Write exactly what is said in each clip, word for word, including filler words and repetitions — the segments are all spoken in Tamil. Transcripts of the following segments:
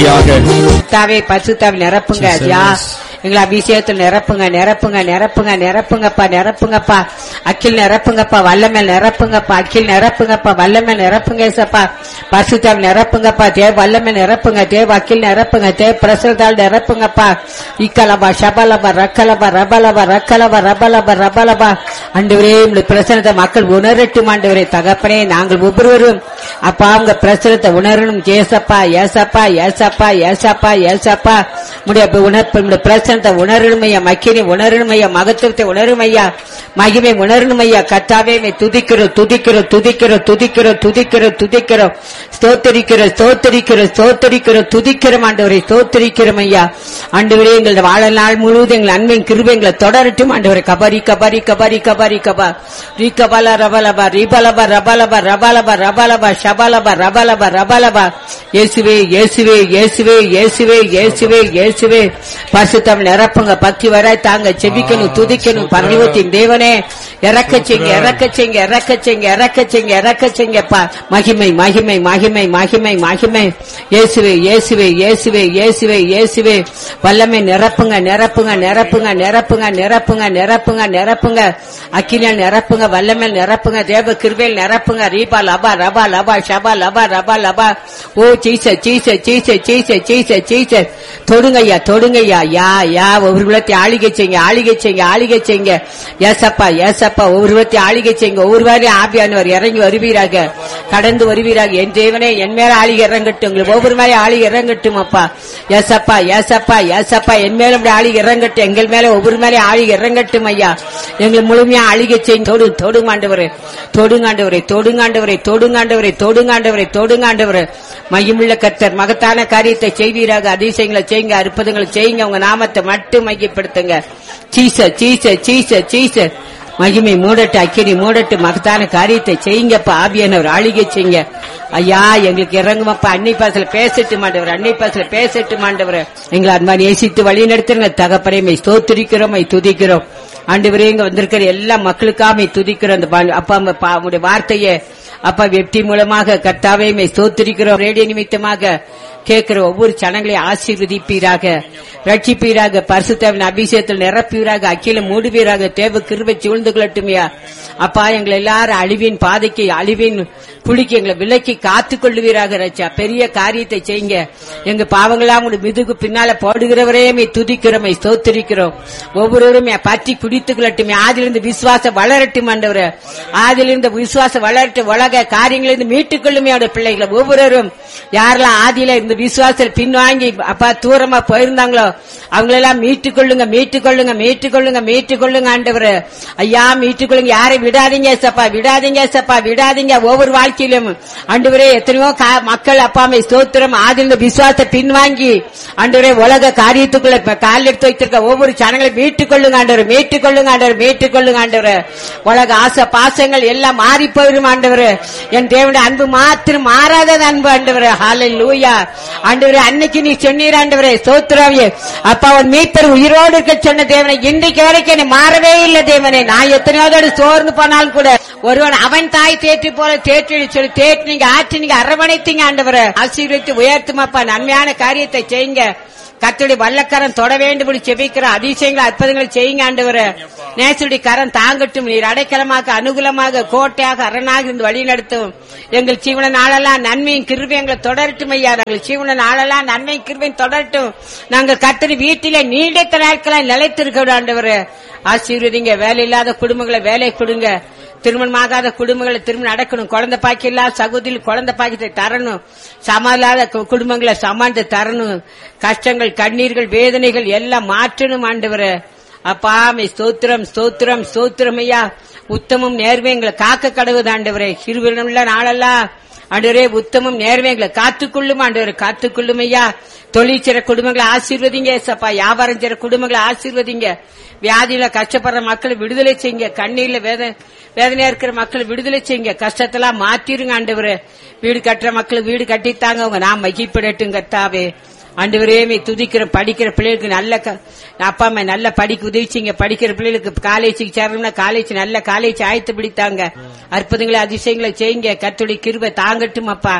செய்யும்படியாக தாவே பசுத்தாவை நிரப்புங்க ஐயா. எங்களை அபிஷேகத்தில் நிரப்புங்க நிரப்புங்க நிரப்புங்க நிரப்புங்கப்பா நிரப்புங்கப்பா. அக்கில் நிரப்புங்கப்பா, வல்லமேல் நிரப்புங்கப்பா, அக்கில் நிரப்புங்கப்பா, வல்லமேல் நிரப்புங்க ஏசப்பா. பசுத்தாவை நிரப்புங்கப்பா, தேவ வல்லமேல் நிரப்புங்க, தேவ அக்கில் நிரப்புங்க, தேவ பிரசுத்தால் நிரப்புங்கப்பா. இக்கலபா ஷபலபா ரக்கலபா ரபலபா ரக்கலபா ரபலபா ரபலபா. ஆண்டவரே உங்களுடைய பிரசனத்தை மக்கள் உணரட்டும் ஆண்டவரே. தகப்பனே, நாங்கள் ஒவ்வொருவரும் அப்பா உங்க பிரசனத்தை உணரணும். ஏசப்பா ஏசப்பா ஏசப்பா ஏசப்பா ஏசப்பா முடிய உணர்ப்பு பிரசனத்தை உணரணுமையா, மக்கினை உணரணுமையா, மகத்துவத்தை உணருமையா, மகிமை உணரணுமையா. கர்த்தாவே துதிக்கிறோம் துதிக்கிறோம் துதிக்கிறோம் துதிக்கிறோம் துதிக்கிறோம் துதிக்கிறோம் ஸ்தோத்தரிக்கிறோம் ஸ்தோத்தரிக்கிறோம் ஸ்தோத்தரிக்கிறோம் துதிக்கிறோம் ஆண்டவரை ஸ்தோத்தரிக்கிறோம் ஐயா. ஆண்டவரே, எங்களோட வாழ்நாள் முழுவதும் எங்கள் அன்பின் கிருபை எங்களை தொடரட்டும் ஆண்டவரை. கபரி கபரி கபரி கபரி கபா ரீ கபால ரபலபா ரீபலபா ரபலபா ரபலபா ரபலபா ஷபலபா ரபலபா ரபலபா. இயேசுவே இயேசுவே இயேசுவே இயேசுவே இயேசுவே இயேசுவே. பரிசுத்தம் நிரப்புங்க, பக்தி வர தாங்க, செபிக்கணும் துதிக்கணும். பரலோகத்தின் தேவனே இறக்க செய்ங்க இறக்க செய்ங்க இறக்க செய்ங்க இறக்க செய்ங்க இறக்க செய்ங்கப்பா. மகிமை மகிமை மகிமை மகிமை மகிமை. இயேசுவே இயேசுவே இயேசுவே இயேசுவே இயேசுவே. வல்லமை நிரப்புங்க நிரப்புங்க நிரப்புங்க நிரப்புங்க நிரப்புங்க நிரப்புங்க நிரப்புங்க. அக்கினியால் நிரப்புங்க, வல்லமேல் நிரப்புங்க, தேவ கிருபையில் நிரப்புங்க. ரீபா லபா ரபா லபா ஷபா லபா ரபா லபா. ஓ சீச சீச சீச சீச சீச சீச. தொடுங்கய்யா தொடுங்கய்யா. யா யா ஒவ்வொரு விளத்தை ஆளிகை செய்யுங்க ஆளிகை செய்யுங்க ஆளிகை செய்யுங்க. ஏசப்பா ஏசப்பா ஒவ்வொரு விளத்தை ஆளிகை செய்யுங்க. ஒவ்வொரு வாரம் ஆவியானவர் இறங்கி வருவீராக, கடந்து வருவீராக. என் தேவனே, என் மேல ஆளிகை இறங்கட்டும், உங்களுக்கு ஒவ்வொரு மாதிரி ஆளிகை இறங்கட்டும் அப்பா. ஏசப்பா ஏசப்பா ஏசப்பா என் மேல அப்படி ஆளிகை இறங்கட்டும், எங்கள் மேல ஒவ்வொரு மாதிரி ஆளிகை இறங்கட்டும் ஐயா. எங்களை முழுமையா ஆளிகை செய்யுங்க. தொடு தொடுங்காண்டவரே தொடுங்காண்டவரே தொடுங்காண்டவரே தொடுங்காண்டவரே தொடுங்காண்டவரே தொடுங்காண்டவரே. மகிமுள்ள கர்த்தர் மகத்தான காரியத்தை செய்வீராக. அதிசயங்களை செய்யுங்க, அற்புதங்களை செய்யுங்க. உங்க நாமத்தை மட்டும் மையப்படுத்துங்க. சீச சீச சீச சீச. மகிமை மூடட்டு, அக்கினி மூடட்டு, மகத்தான காரியத்தை செய்யுங்கப்பா. ஆவியானவர் ஆளிகை செய்யுங்க ஐயா. எங்களுக்கு இறங்குமப்பா. அன்னை பாசல பேசட்டு மாண்டவர், அன்னை பாசல பேசட்டு மாண்டவர். எங்களை அன்பா நேசித்து வழி நடத்துங்க தகப்பனே. ஸ்தோத்திரிக்கிறோம், துதிக்கிறோம் ஆண்டவரே. இங்க வந்திருக்கிற எல்லா மக்களுக்காக துதிக்கிறோம். அந்த அப்பா உங்களுடைய வார்த்தையை அப்பா வெப்டி மூலமாக கர்த்தாவே ஸ்தோத்திரிக்கிறோம். ரேடியோ நிமித்தமாக கேட்கிற ஒவ்வொரு சனங்களையும் ஆசீர்வதிப்பீராக, ரட்சிப்பீராக, பரிசுத்தவின் அபிஷேகத்தில் நிரப்பீராக, அக்கில மூடுவீராக. தேவ கிருபை சூழ்ந்து கொள்ளட்டுமையா அப்பா. எங்களை எல்லாரும் அழிவின் பாதைக்கு, அழிவின் குளிக்கு எங்களை விலக்கி காத்துக் கொள்ளுவீராக. ரச்சா பெரிய காரியத்தை செய்யுங்க. எங்க பாவங்களா உங்களுடைய மிதுகு பின்னால போடுகிறவரையுமே துதிக்கிறோமே ஸ்தோத்திரிக்கிறோம். ஒவ்வொருவருமே பற்றி குடித்துக் கொள்ளட்டுமே. ஆதிலிருந்து விசுவாசம் வளரட்டும் ஆண்டவரே. ஆதிலிருந்து விசுவாசம் வளரட்டும். உலக காரியங்களிலிருந்து மீட்டுக் கொள்ளுமே அவருடைய பிள்ளைகளை ஒவ்வொருவரும். யாரெல்லாம் ஆதியில இந்த விசுவாசத்தில் பின்வாங்கி அப்பா தூரமா போயிருந்தாங்களோ அவங்களெல்லாம் மீட்டுக் கொள்ளுங்க மீட்டுக் கொள்ளுங்க மீட்டுக் கொள்ளுங்க மீட்டுக் கொள்ளுங்க ஆண்டவரே. ஐயா மீட்டுக் கொள்ளுங்க. யாரையும் விடாதீங்க சப்பா, விடாதீங்க சப்பா, விடாதீங்க. ஒவ்வொரு வாழ்க்கையிலும் ஆண்டவரே எத்தனையோ மக்கள் அப்பாமை ஸ்தோத்திரம் ஆதிந்த விசுவாசத்தை பின்வாங்கி ஆண்டவரே உலக காரியத்துக்குள்ள கால் எடுத்து வைத்திருக்க ஒவ்வொரு சனங்களை மீட்டுக் கொள்ளுங்க ஆண்டவர், மீட்டுக் கொள்ளுங்க ஆண்டவர், மீட்டுக் கொள்ளுங்க ஆண்டவர். உலக ஆசை பாசங்கள் எல்லாம் மாறி போயிரும் ஆண்டவர். என் தேவனுடைய அன்பு மாத்திரம் மாறாதது அன்பு ஆண்டவர். ஹல்லேலூயா ஆண்டவரே. அன்னைக்கு நீ சொன்னீர் ஆண்டவரே ஸ்தோத்திராவே அப்பா. அவன் மீட்பர் உயிரோடு இருக்க சொன்ன தேவனை இன்றைக்கு வரைக்கும் என்னை மாறவே இல்லை தேவனே. நான் எத்தனையோடு சோர்ந்து போனாலும் கூட ஒருவன் அவன் தாய் தேற்றி போல தேற்றி சொல்லி தேற்றி நீங்க ஆற்றி நீங்க அரவணைத்தீங்க ஆண்டவரை. ஆசீர்வதித்து உயர்த்துமாப்பா. நன்மையான காரியத்தை செய்யுங்க. கர்த்தருடைய வல்லக்கரம் தொட வேண்டும் செபிக்கிற அதிசயங்களை அற்புதங்களை செய்யுங்க ஆண்டவரே. நேசருடைய கரம் தாங்கட்டும். நீர் அடைக்கலமாக அனுகூலமாக கோட்டையாக அரணாக இருந்து வழி நடத்தும். எங்கள் ஜீவன நாளெல்லாம் நன்மையும் கிருபை எங்களை தொடரட்டும் ஐயா. நாங்கள் ஜீவன நாளெல்லாம் நன்மையும் கிருபையும் தொடரட்டும். நாங்கள் கர்த்தர் வீட்டிலே நீடித்த நாட்களாய் நிலைத்திருக்க ஆண்டவரே. ஆசீர்வதிங்க. வேலை இல்லாத குடும்பங்களை வேலை கொடுங்க. திருமணமாகாத குடும்பங்களை திருமணம் நடக்கணும். குழந்தை பாக்கி இல்லாத சகோதரி குழந்தை பாக்கியத்தை தரணும். சமாளாத குடும்பங்களை சமாளித்து தரணும். கஷ்டங்கள் கண்ணீர்கள் வேதனைகள் எல்லாம் மாற்றணும் ஆண்டவரே. அப்பா ஸ்தோத்திரம் ஸ்தோத்திரம் ஸ்தோத்திரம் ஐயா. உத்தமும் நேர்மையும் எங்களை காக்க கடவுது ஆண்டவரே. சிறுவினுள்ள நாளெல்லாம் ஆண்டவரே உத்தமும் நேர்மையும் எங்களை காத்துக்கொள்ளும் ஆண்டவரே, காத்துக்கொள்ளும் ஐயா. தொழில் செய்ற குடும்பங்களை ஆசீர்வதிங்க சப்பா. வியாபாரம் செய்ற குடும்பங்களை ஆசீர்வதிங்க. வியாதியில கஷ்டப்படுற மக்களை விடுதலை செய்யுங்க. கண்ணீர்ல வேதனையா இருக்கிற மக்களை விடுதலை செய்யுங்க. கஷ்டத்தெல்லாம் மாத்திருங்க ஆண்டவரே. வீடு கட்டுற மக்களுக்கு வீடு கட்டித்தாங்க. அவங்க நாம் மகிழ்ப்படட்டும் கர்த்தாவே. ஆண்டவரே துதிக்கிற படிக்கிற பிள்ளைகளுக்கு நல்ல அப்பா அம்மா நல்ல படிக்க உதவிச்சிங்க. படிக்கிற பிள்ளைகளுக்கு காலேஜுக்கு சேரணும்னா காலேஜ் நல்ல காலேஜ் ஆயத்து பிடித்தாங்க. அற்புதங்களை அதிசயங்களை செய்யுங்க. கர்த்தருடைய கிருபை தாங்கட்டும் அப்பா.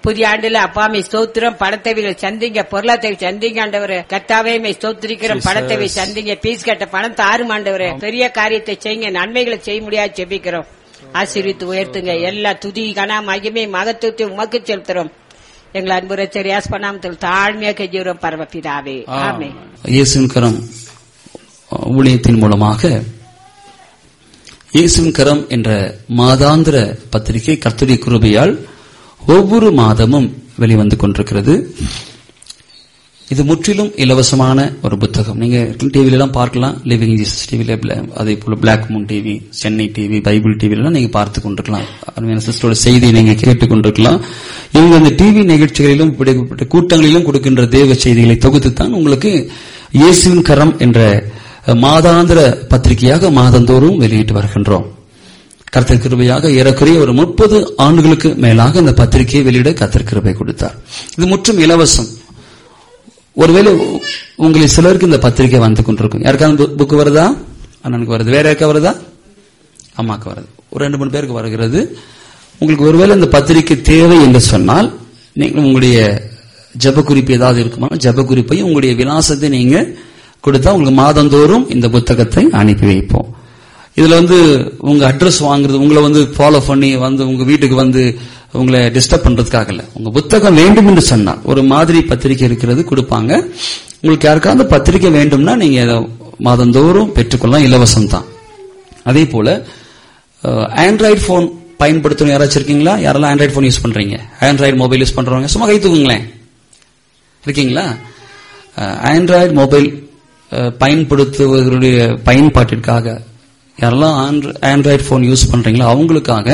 புதிய ஆண்டுல அப்பாமை ஸ்தோத்திரம். பணத்தேவைகளை சந்திங்க, பொருளாதார சந்திங்க ஆண்டவரே. கர்த்தாவே மை ஸ்தோத்திரிக்கிறோம். பணத்தேவை சந்திங்க, பீஸ் கட்ட பணம் தாரும் ஆண்டவரே. பெரிய காரியத்தை செய்யுங்க, நன்மைகளை செய்ய முடியாது ஜெபிக்கிறோம். ஆசீர்வித்து உயர்த்துங்க. எல்லா துதி கனா மகிமை மகத்துவத்தை உமக்கு செலுத்துறோம். எங்களை அன்பு ரட்சகர் இயேசு நாமத்தில் தாழ்மையா கெஞ்சுகிறோம் பரமபிதாவே. ஆமென். இயேசுவின் கரம் ஊழியத்தின் மூலமாக இயேசுவின் கரம் என்ற மாதாந்திர பத்திரிகை கர்த்தருடைய கிருபையால் ஒவ்வொரு மாதமும் வெளிவந்து கொண்டிருக்கிறது. இது முற்றிலும் இலவசமான ஒரு புத்தகம். நீங்க டிவில எல்லாம் பார்க்கலாம். லிவிங் ஜீசஸ் டிவில, அதே போல black Moon TV, Chennai TV, Bible TV எல்லாம் நீங்க பார்த்து கொண்டிருக்கலாம். அருமையான சிஸ்டரோட செய்தியை நீங்க கேட்டுக் கொண்டிருக்கலாம். இவங்க அந்த டிவி நிகழ்ச்சிகளிலும் இப்படிப்பட்ட கூட்டங்களிலும் கொடுக்கின்ற தேவ செய்திகளை தொகுத்துத்தான் உங்களுக்கு இயேசுவின் கரம் என்ற மாதாந்திர பத்திரிகையாக மாதந்தோறும் வெளியிட்டு வருகின்றோம். கர்த்தர் கிருபையாக ஏறக்குறைய ஒரு முப்பது ஆண்டுகளுக்கு மேலாக இந்த பத்திரிகையை வெளியிட கர்த்தர் கிருபை கொடுத்தார். இது முற்றும் இலவசம். ஒருவேளை உங்களை சிலருக்கு இந்த பத்திரிகை வந்து கொண்டிருக்கும். யாருக்காவது புக்கு வருதா? அண்ணனுக்கு வருது. வேற யாருக்கா வருதா? அம்மாக்கு வருது. ஒரு ரெண்டு மூணு பேருக்கு வருகிறது. உங்களுக்கு ஒருவேளை இந்த பத்திரிகை தேவை என்று சொன்னால் நீங்கள் உங்களுடைய ஜப குறிப்பு ஏதாவது இருக்குமா, ஜப குறிப்பையும் உங்களுடைய விலாசத்தை நீங்க கொடுத்தா உங்களுக்கு மாதந்தோறும் இந்த புத்தகத்தை அனுப்பி வைப்போம். இதுல வந்து உங்க அட்ரஸ் வாங்குறது, உங்களை வந்து ஃபாலோ பண்ணி வந்து உங்க வீட்டுக்கு வந்து உங்களை டிஸ்டர்ப் பண்றதுக்காக இல்ல. உங்க புத்தகம் வேண்டும் என்று சொன்னால் ஒரு மாதிரி பத்திரிகை இருக்கிறது கொடுப்பாங்க. உங்களுக்கு யாருக்காவது பத்திரிகை வேண்டும்னா நீங்க மாதந்தோறும் பெற்றுக்கொள்ளலாம், இலவசம் தான். அதே போல ஆண்ட்ராய்டு போன் பயன்படுத்தணும் யாராச்சும் இருக்கீங்களா? யாரெல்லாம் ஆண்ட்ராய்டு போன் யூஸ் பண்றீங்க? ஆண்ட்ராய்டு மொபைல் யூஸ் பண்றவங்க சும்மா கை தூக்குங்களேன். இருக்கீங்களா? ஆண்ட்ராய்டு மொபைல் பயன்படுத்துவதனுடைய பயன்பாட்டிற்காக யாரெல்லாம் ஆண்ட்ராய்டு போன் யூஸ் பண்றீங்களோ அவங்களுக்காக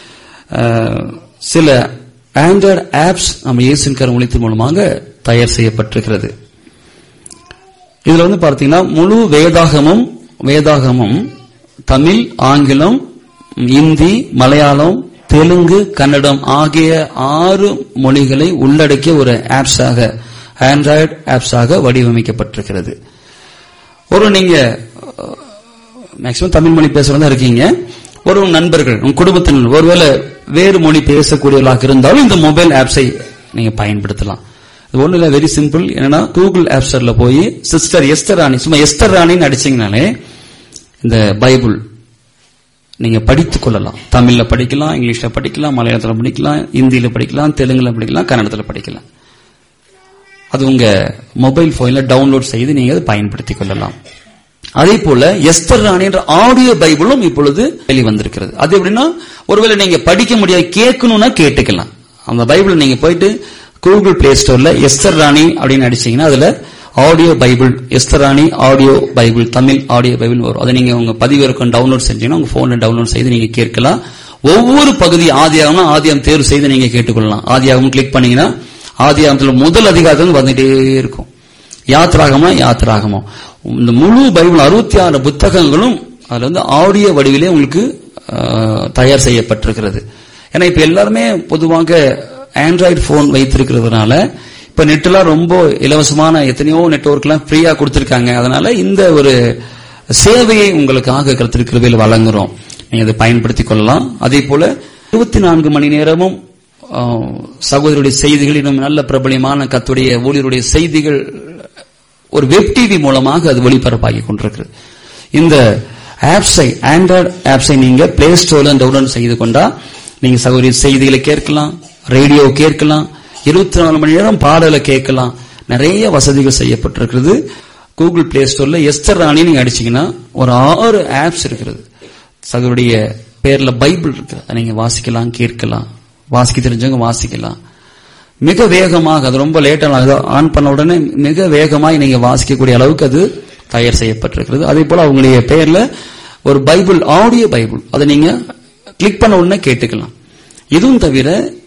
சில ஆண்ட்ராய்டு ஆப்ஸ் நம்ம இயேசுவின் கரம் ஊழியத்தின் மூலமாக தயார் செய்யப்பட்டிருக்கிறது. இதுல வந்து பார்த்தீங்கன்னா முழு வேதாகமும் வேதாகமும் தமிழ், ஆங்கிலம், இந்தி, மலையாளம், தெலுங்கு, கன்னடம் ஆகிய ஆறு மொழிகளை உள்ளடக்கிய ஒரு ஆப்ஸாக, ஆண்ட்ராய்டு ஆப்ஸாக வடிவமைக்கப்பட்டிருக்கிறது. ஒரு நீங்க மேக்சிமம் தமிழ் மொழி பேசுறதா இருக்கீங்க, ஒரு நண்பர்கள் உங்க குடும்பத்தினர் ஒருவேளை வேறு மொழி பேசக்கூடியவர்களாக இருந்தாலும் இந்த மொபைல் ஆப்ஸை நீங்க பயன்படுத்தலாம். இது ஒண்ணு இல்ல, வெரி சிம்பிள். என்னன்னா கூகுள் ஆப் ஸ்டோர்ல போய் சிஸ்டர் எஸ்தர் ராணி, சும்மா எஸ்தர் ராணின்னு அடிச்சீங்கனாலே இந்த பைபிள் நீங்க படித்துக் கொள்ளலாம். தமிழ்ல படிக்கலாம், இங்கிலீஷ்ல படிக்கலாம், மலையாளத்துல படிக்கலாம், இந்தியில படிக்கலாம், தெலுங்குல படிக்கலாம், கன்னடத்துல படிக்கலாம். அது உங்க மொபைல் போன்ல டவுன்லோட் செய்து நீங்க அதை பயன்படுத்திக் கொள்ளலாம். அதே போல எஸ்தர் ராணி என்ற ஆடியோ பைபிளும் இப்பொழுது வெளிவந்திருக்கிறது. அது எப்படின்னா ஒருவேளை நீங்க படிக்க முடியாது, கேட்கணும்னா கேட்டுக்கலாம். அந்த பைபிள் நீங்க போயிட்டு கூகுள் பிளே ஸ்டோர்ல எஸ்தர் ராணி அப்படின்னு அடிச்சீங்கன்னா அதுல ஆடியோ பைபிள், எஸ்தர் ராணி audio Bible, Tamil audio Bible வரும். அதை நீங்க உங்க பதிவிறக்கம் டவுன்லோட் செஞ்சீங்கன்னா உங்க போன்ல டவுன்லோட் செய்து நீங்க கேட்கலாம். ஒவ்வொரு பகுதி ஆதியாகம்னா ஆதியாகம் தேர்வு செய்து நீங்க கேட்டுக்கொள்ளலாம். ஆதியாகம் கிளிக் பண்ணீங்கன்னா ஆதியாகத்துல முதல் அதிகாரத்தில் வந்துட்டே இருக்கும். யாத்ராகமா யாத்ராகமா இந்த முழு பைபிள் அறுபத்தி ஆறு புத்தகங்களும் அதுல வந்து ஆடியோ வடிவிலே உங்களுக்கு தயார் செய்யப்பட்டிருக்கிறது. ஏன்னா இப்ப எல்லாருமே பொதுவாக ஆண்ட்ராய்டு போன் வைத்திருக்கிறதுனால இப்ப நெட் எல்லாம் ரொம்ப இலவசமான எத்தனையோ நெட்வொர்க் எல்லாம் ஃப்ரீயா கொடுத்திருக்காங்க. அதனால இந்த ஒரு சேவையை உங்களுக்காக கர்த்தர் கிருபையில் வழங்குறோம். நீங்க அதை பயன்படுத்திக் கொள்ளலாம். அதே போல இருபத்தி நான்கு மணி நேரமும் சகோதரருடைய செய்திகள், இன்னும் நல்ல பிரபலியமான கர்த்தருடைய ஊழியருடைய செய்திகள் ஒரு வெப் டிவி மூலமாக அது ஒளிபரப்பாகி கொண்டிருக்கிறது. இந்த ஆப்ஸை, ஆண்ட்ராய்டு ஆப்ஸை நீங்க பிளே ஸ்டோர்ல டவுன்லோட் செய்து கொண்டா நீங்க சகோதரி செய்திகளை கேட்கலாம், ரேடியோ கேட்கலாம், இருபத்தி நாலு மணி நேரம் பாடலை கேட்கலாம். நிறைய வசதிகள் செய்யப்பட்டிருக்கிறது. கூகுள் பிளே ஸ்டோர்ல எஸ்தர் ராணி நீங்க அடிச்சீங்கன்னா ஒரு ஆறு ஆப்ஸ் இருக்கிறது. சகோதரிய பேர்ல பைபிள் இருக்கு, நீங்க வாசிக்கலாம், கேட்கலாம். வாசிக்க தெரிஞ்சவங்க வாசிக்கலாம். மிக வேகமாக, அது ரொம்ப லேட்டாக ஆன் பண்ண உடனே மிக வேகமாக நீங்க வாசிக்கக்கூடிய அளவுக்கு அது தயார் செய்யப்பட்டிருக்கிறது. அதே போல அவங்களுடைய பெயர்ல ஒரு பைபிள், ஆடியோ பைபிள், அதை நீங்க கிளிக் பண்ண உடனே கேட்டுக்கலாம். இதுவும் தவிர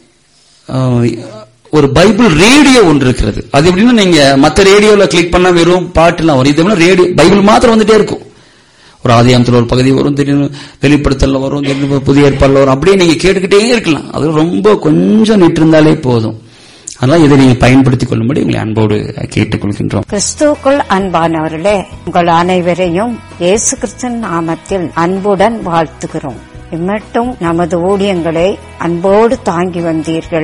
ஒரு பைபிள் ரேடியோ ஒன்று இருக்கிறது. அது எப்படின்னா நீங்க மற்ற ரேடியோல கிளிக் பண்ணா வெறும் பாட்டுலாம் வரும். இது ரேடியோ பைபிள் மாத்திரம் வந்துட்டே இருக்கும். ஒரு ஆதியாகமத்தில் ஒரு பகுதி வரும், திடீர்னு வெளிப்படுத்தல வரும், திடீர்னு புதிய ஏற்பாடுல வரும். அப்படியே நீங்க கேட்டுக்கிட்டே இருக்கலாம். அது ரொம்ப கொஞ்சம் நிட்டு இருந்தாலே போதும். அதனால இதை நீங்க பயன்படுத்திக் கொள்ளும்படி உங்களை அன்போடு கேட்டுக்கொள்கின்றோம். கிறிஸ்துவுக்குள் அன்பானவர்களே, உங்கள் அனைவரையும் இயேசு கிறிஸ்துவின் நாமத்தில் அன்புடன் வாழ்த்துகிறோம். இம்மட்டும் நமது ஊழியங்களை அன்போடு தாங்கி வந்தீர்கள்.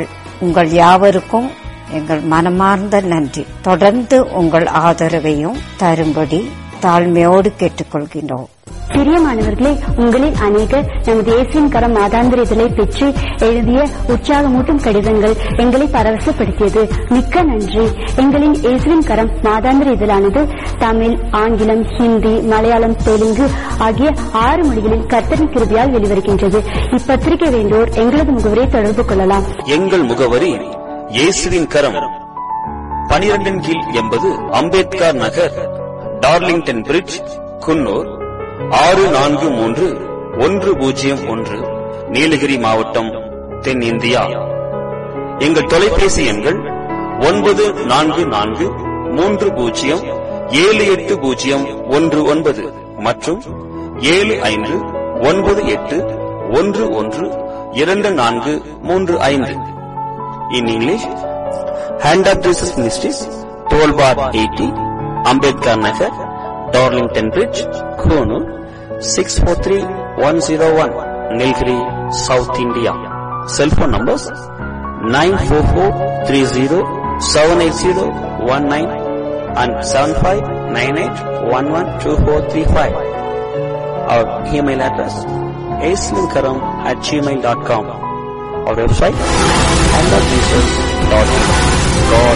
உங்கள் யாவருக்கும் எங்கள் மனமார்ந்த நன்றி. தொடர்ந்து உங்கள் ஆதரவையும் தரும்படி தாழ்மையோடு கேட்டுக்கொள்கின்றோம். பிரியமானவர்களே, உங்களில் அநேகர் நமது இயேசுவின் கரம் மாதாந்திர இதழை பெற்று எழுதிய உற்சாகமூட்டும் கடிதங்கள் எங்களை பரவசப்படுத்தியது. மிக்க நன்றி. எங்களின் இயேசுவின் கரம் மாதாந்திர இதழானது தமிழ், ஆங்கிலம், ஹிந்தி, மலையாளம், தெலுங்கு ஆகிய ஆறு மொழிகளில் கர்த்தரின் கிருபையால் வெளிவருகின்றது. இப்பத்திரிகை வேண்டோர் எங்களது முகவரியை தொடர்பு கொள்ளலாம். எங்கள் முகவரி இயேசுவின் கரம், பனிரெண்டின் கீழ் எண்பது அம்பேத்கர் நகர், டார்லிங்டன் பிரிட்ஜ், குன்னூர் ஆறு நான்கு மூன்று ஒன்று பூஜ்ஜியம் ஒன்று, நீலகிரி மாவட்டம், தென் இந்தியா. எங்கள் தொலைபேசி எண்கள் ஒன்பது நான்கு நான்கு மூன்று பூஜ்ஜியம் ஏழு எட்டு பூஜ்ஜியம் ஒன்று ஒன்பது மற்றும் ஏழு ஐந்து ஒன்பது எட்டு ஒன்று ஒன்று இரண்டு நான்கு மூன்று ஐந்து. In English, Hand of Jesus Ministries, twelve bar eighty, Ambedkar Nagar, Darlington Bridge, Konoor, six four three one zero one, Nilgiri, South India. Cell phone numbers nine four four three zero seven eight zero one nine and seven five nine eight one one two four three five. Our email address aislinkaram at gmail dot com. Our website hand of jesus dot com. God